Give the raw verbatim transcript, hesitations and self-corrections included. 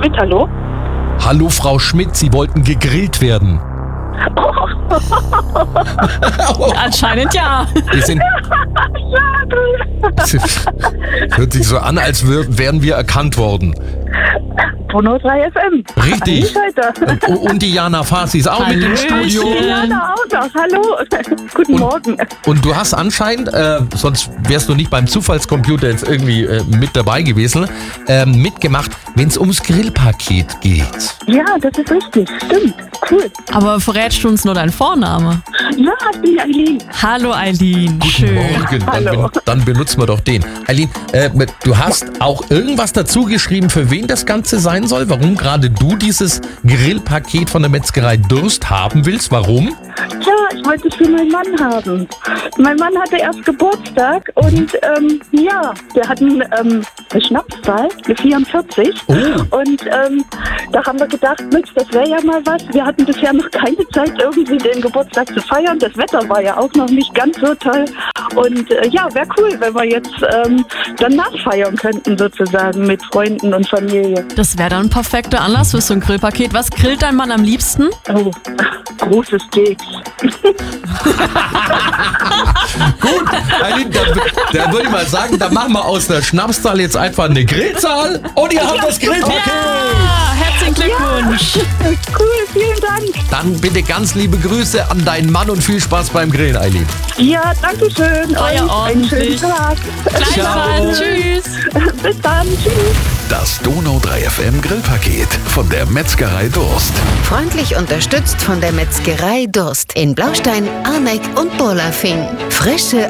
Schmidt, hallo? Hallo Frau Schmidt, Sie wollten gegrillt werden. Anscheinend ja. Wir sind, das hört sich so an, als wär, wären wir erkannt worden. Donau drei F M. Richtig. Und, Und, und die Jana Fasi ist auch mit im Studio. Jana auch noch, hallo. Guten Und- Morgen. Und du hast anscheinend, äh, sonst wärst du nicht beim Zufallscomputer jetzt irgendwie äh, mit dabei gewesen, ähm, mitgemacht, wenn es ums Grillpaket geht. Ja, das ist richtig, stimmt. Cool. Aber verrätst du uns nur deinen Vorname? Ja, ich bin Eileen. Hallo Eileen, schön. Morgen, dann, Hallo. ben, dann benutzen wir doch den. Eileen, äh, du hast auch irgendwas dazu geschrieben, für wen das Ganze sein soll? Warum gerade du dieses Grillpaket von der Metzgerei Durst haben willst? Warum? Ja, ich wollte es für meinen Mann haben. Mein Mann hatte erst Geburtstag und ähm, ja, der hat einen, ähm, eine Schnapszahl, eine vierundvierzig. Oh. Und ähm, da haben wir gedacht, Mensch, das wäre ja mal was. Wir hatten bisher noch keine Zeit, irgendwie den Geburtstag zu feiern. Das Wetter war ja auch noch nicht ganz so toll. Und äh, ja, wäre cool, wenn wir jetzt ähm, dann nachfeiern könnten sozusagen mit Freunden und Familie. Das wäre dann ein perfekter Anlass für so ein Grillpaket. Was grillt dein Mann am liebsten? Oh, große Steaks. Gut, Eileen, da, da würde ich mal sagen, da machen wir aus der Schnapszahl jetzt einfach eine Grillzahl und ihr habt das Grillpaket. Ja, herzlichen Glückwunsch. Cool, vielen Dank. Dann bitte ganz liebe Grüße an deinen Mann und viel Spaß beim Grillen, Eileen. Ja, danke schön. War ja Euch einen schönen ordentlich. Tag. Gleichfalls. Tschüss. Bis dann. Tschüss. Das Donau drei F M Grillpaket von der Metzgerei Durst. Freundlich unterstützt von der Metzgerei Durst in Blaustein, Arneck und Burlafing. Frische